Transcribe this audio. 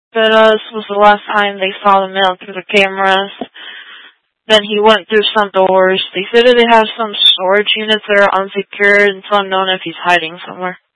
But this was the last time they saw the male through the cameras. Then he went through some doors. They said that they have some storage units that are unsecured, and it's unknown if he's hiding somewhere.